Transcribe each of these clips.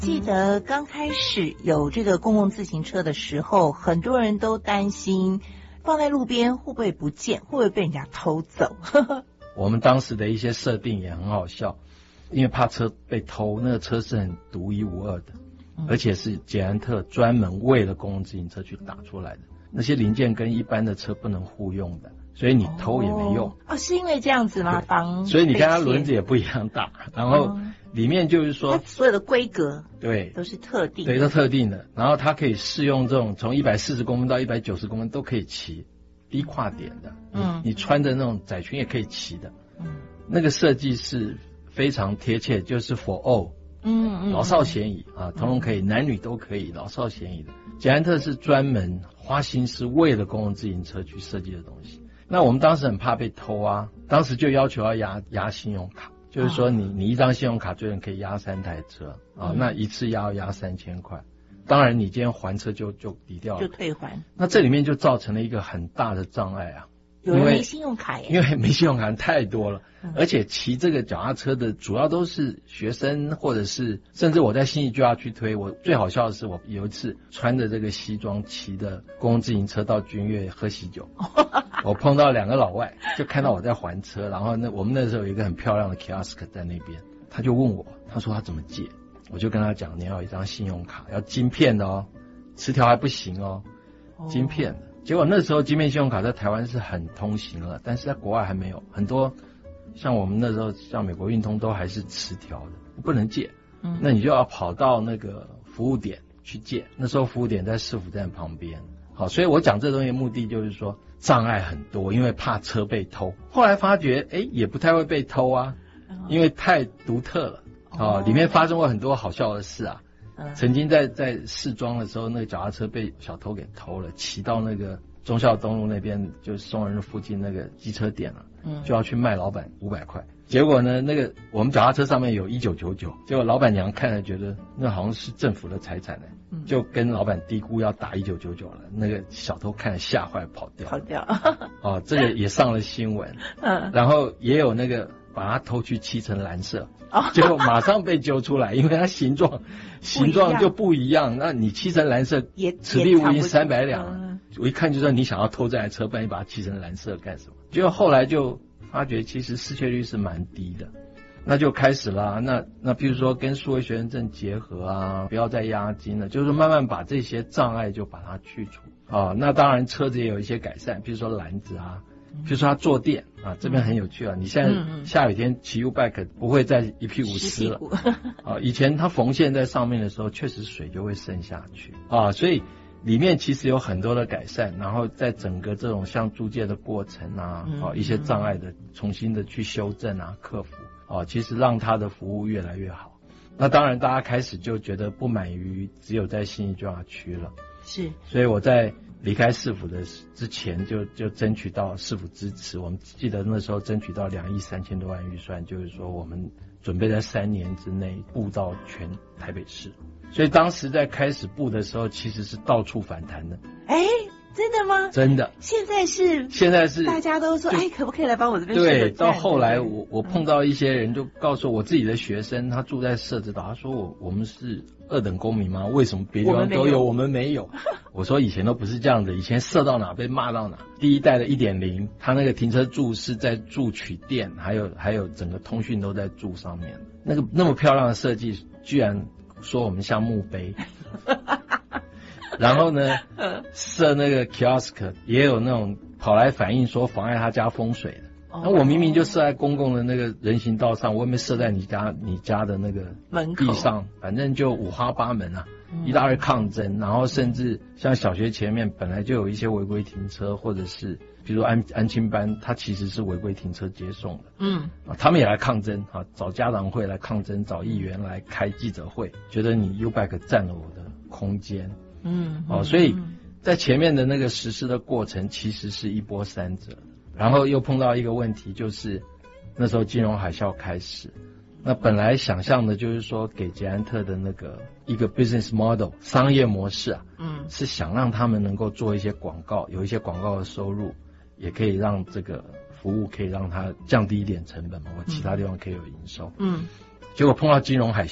记得刚开始有这个公共自行车的时候，很多人都担心放在路边会不会不见，会不会被人家偷走。 我们当时的一些设定也很好笑，因为怕车被偷，那个车是很独一无二的，而且是捷安特专门为了公共自行车去打出来的，那些零件跟一般的车不能互用的，所以你偷也没用。 是因为这样子吗？ 所以你看它轮子也不一样大，然后里面就是说它所有的规格对都是特定的， 对，都特定的，然后它可以适用这种从140公分到190公分都可以骑，低跨点的，你穿着那种窄裙也可以骑的，那个设计是非常贴切，就是 for all，老少咸宜啊，通通可以，男女都可以，老少咸宜的。捷安特是专门花心思为了公共自行车去设计的东西。那我们当时很怕被偷啊，当时就要求要压信用卡，就是说你一张信用卡最多可以压3台车啊，那一次要3000块。当然你今天还车就抵掉了， 就退还。那这里面就造成了一个很大的障碍啊， 有人没信用卡耶， 因为没信用卡太多了，而且骑这个脚踏车的主要都是学生，或者是甚至我在信义就要去推。我最好笑的是，我有一次穿着这个西装骑的公共自行车到君悦喝喜酒，我碰到2个老外，就看到我在还车，然后我们那时候有一个很漂亮的 kiosk 在那边，他就问我，他说他怎么借，我就跟他讲，你要有一张信用卡，要晶片的哦，磁条还不行哦，晶片的。结果那时候晶片信用卡在台湾是很通行了，但是在国外还没有，很多像我们那时候像美国运通都还是磁条的，不能借，那你就要跑到那个服务点去借，那时候服务点在市府站旁边。好，所以我讲这东西的目的就是说障碍很多，因为怕车被偷。后来发觉也不太会被偷啊，因为太独特了，里面发生过很多好笑的事啊。曾经在试装的时候，那个脚踏车被小偷给偷了，骑到那个忠孝东路那边，就是松仁附近那个机车店了，就要去卖老板500块。结果呢，那个我们脚踏车上面有1999，结果老板娘看了觉得那好像是政府的财产就跟老板嘀咕要打1999了。那个小偷看了吓坏跑掉。这个也上了新闻。然后也有那个把它偷去漆成蓝色。结果马上被揪出来，因为它形状就不一样，那你漆成蓝色此地无银300两，我一看就知道你想要偷这台车，不然你把它漆成蓝色干什么？结果后来就发觉其实失窃率是蛮低的，那就开始啦。那比如说跟数位学生证结合啊，不要再押金了，就是慢慢把这些障碍就把它去除啊。那当然车子也有一些改善，比如说篮子啊，比如说它坐垫啊，这边很有趣啊。你现在下雨天骑 U-Bike 不会再一屁股湿了以前它缝线在上面的时候，确实水就会渗下去啊，所以里面其实有很多的改善，然后在整个这种像租借的过程啊，一些障碍的重新的去修正啊，克服其实让它的服务越来越好。那当然大家开始就觉得不满于只有在信义计划区了， 是， 所以我在离开市府的之前就争取到市府支持，我们记得那时候争取到2亿3000多万预算，就是说我们准备在3年之内布到全台北市。所以当时在开始布的时候，其实是到处反弹的。 真的吗？ 真的。现在是大家都说可不可以来帮我这边？ 对，到后来我碰到一些人就告诉我自己的学生，他住在社子岛，他说我们是2等公民吗？为什么别地方都有我们没有？我说以前都不是这样的，以前设到哪被骂到哪。第一代的 1.0 他那个停车柱是在柱取电，还有整个通讯都在柱上面，那么漂亮的设计居然说我们像墓碑然后呢设那个 kiosk 也有那种跑来反映说妨碍他家风水的，那我明明就设在公共的那个人行道上，我也没设在你家的那个地上，反正就五花八门啊，一大堆抗争。然后甚至像小学前面本来就有一些违规停车，或者是比如安亲班，它其实是违规停车接送的，他们也来抗争找家长会来抗争，找议员来开记者会，觉得你 U-Bike 占了我的空间，所以在前面的那个实施的过程其实是一波三折。然后又碰到一个问题，就是那时候金融海啸开始，那本来想象的就是说给捷安特的那个一个 business model 商业模式是想让他们能够做一些广告，有一些广告的收入，也可以让这个服务可以让它降低一点成本嘛，我其他地方可以有营收。结果碰到金融海啸，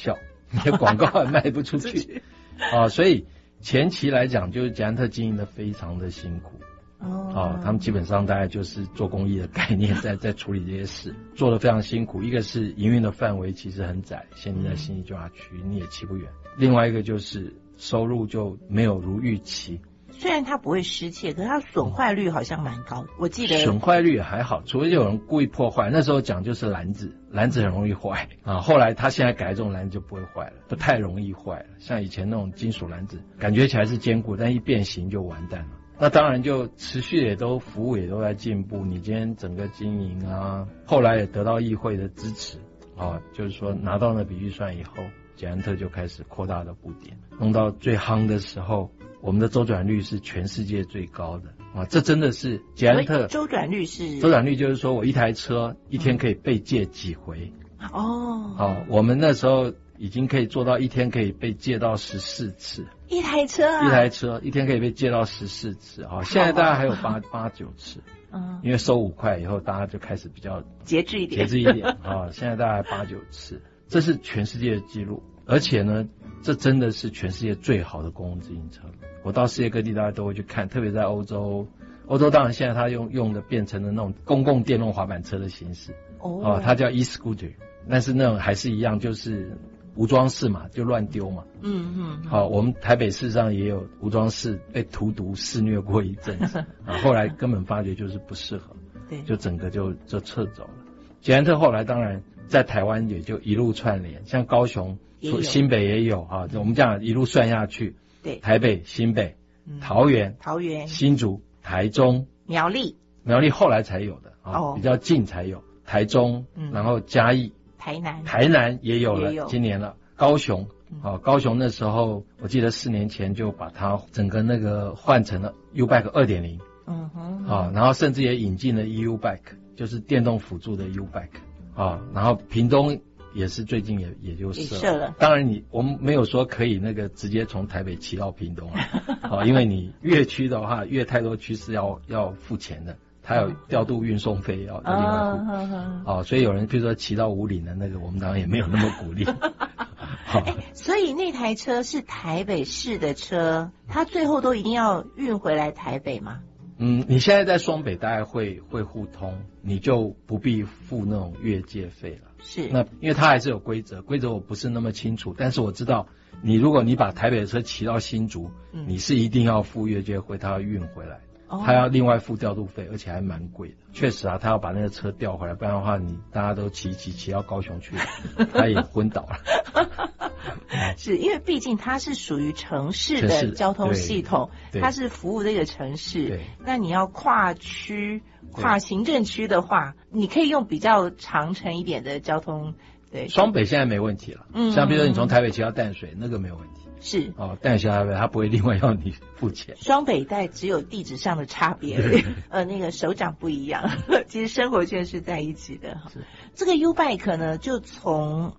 你的广告还卖不出去所以前期来讲，就是捷安特经营的非常的辛苦他们基本上大概就是做公益的概念在处理这些事，做得非常辛苦。一个是营运的范围其实很窄，限定在信义计划区，你也骑不远。另外一个就是收入就没有如预期。 虽然它不会失窃，可是它损坏率好像蛮高的。我记得损坏率也还好，除非有人故意破坏。那时候讲就是篮子很容易坏后来他现在改这种篮子就不会坏了，不太容易坏了。像以前那种金属篮子，感觉起来是坚固，但一变形就完蛋了。那当然就持续也都服务也都在进步，你今天整个经营后来也得到议会的支持就是说拿到那笔预算以后，捷安特就开始扩大的布点，弄到最夯的时候，我们的周转率是全世界最高的这真的是捷安特。 周转率就是说我一台车一天可以被借几回我们那时候已经可以做到一天可以被借到14次。 一台车一天可以被借到14次现在大概还有8、9次因为收5块以后大家就开始比较节制一点现在大概8、9次，这是全世界的记录。而且呢，这真的是全世界最好的公共自行车。我到世界各地大家都会去看，特别在欧洲当然现在它用的变成了那种公共电动滑板车的形式它叫 e-scooter， 但是那种还是一样，就是无装饰嘛，就乱丢嘛我们台北市上也有无装饰被荼毒肆虐过一阵子后来根本发觉就是不适合， 对， 就整个就撤走了。捷安特后来当然在台湾也就一路串联，像高雄新北也有我们这样一路算下去， 对， 台北、新北、桃园、新竹、台中、 苗栗后来才有的比较近才有，台中然后嘉义、台南也有了今年了，高雄高雄那时候我记得4年前就把它整个那个换成了 U-Bike 2.0然后甚至也引进了 EU-Bike， 就是电动辅助的 U-Bike然后屏东也是最近也就设了。当然我们没有说可以那个直接从台北骑到屏东因为你越区的话，越太多区是要付钱的，它有调度运送费要另外付所以有人比如说骑到武岭的那个，我们当然也没有那么鼓励所以那台车是台北市的车，它最后都一定要运回来台北吗？ 你现在在双北大概会互通，你就不必付那种越界费了。 是， 那因为它还是有规则我不是那么清楚，但是我知道如果你把台北的车骑到新竹你是一定要付越界费，它要运回来他要另外付调度费，而且还蛮贵的。确实他要把那个车调回来，不然的话大家都骑到高雄去他也昏倒了是因为毕竟它是属于城市的交通系统，它是服务这个城市，那你要跨区跨行政区的话，你可以用比较长程一点的交通。对， 双北现在没问题了像比如说你从台北骑到淡水那个没有问题， 是淡水台北他不会另外要你付钱。 双北带只有地址上的差别那个首长不一样其实生活圈是在一起的这个 U-Bike 呢就从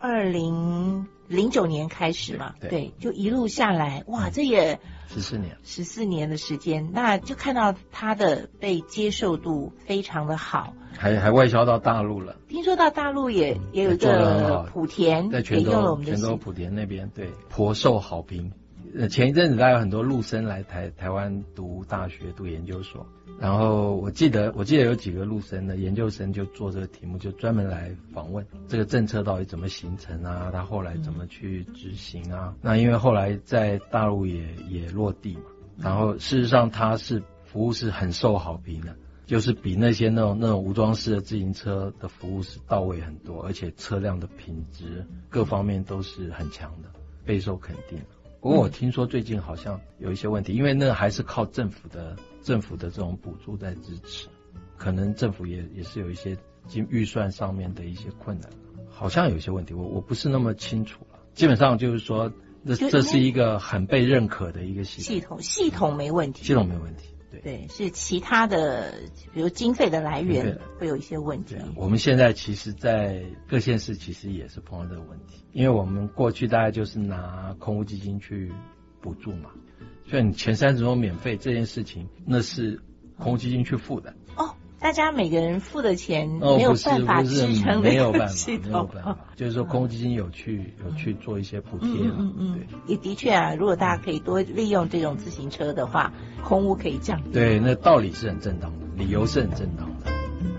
2009年开始嘛，对，就一路下来，哇，这也14年的时间，那就看到它的被接受度非常的好， 还外销到大陆了。 听说到大陆也有一个莆田， 在泉州莆田那边，对，颇受好评。前一阵子大概有很多陆生来台湾读大学读研究所，然后我记得有几个陆生的研究生就做这个题目，就专门来访问这个政策到底怎么形成啊，他后来怎么去执行啊。那因为后来在大陆也落地嘛，然后事实上它是服务是很受好评的，就是比那种无装式的自行车的服务是到位很多，而且车辆的品质各方面都是很强的，备受肯定。不过我听说最近好像有一些问题，因为那还是靠政府的这种补助在支持，可能政府也是有一些预算上面的一些困难，好像有一些问题，我不是那么清楚了。基本上就是说，这是一个很被认可的一个系统， 系统没问题，对，是其他的，比如经费的来源会有一些问题。 我们现在其实在各县市其实也是碰到这个问题，因为我们过去大概就是拿空污基金去补助嘛，所以你前30周免费这件事情，那是空污基金去付的。 大家每个人付的钱没有办法支撑没有办法， 系统， 没有办法，就是说公积金有去做一些补贴了，对， 也的确啊，如果大家可以多利用这种自行车的话，空污可以降低。 对，那道理是很正当的，理由是很正当的。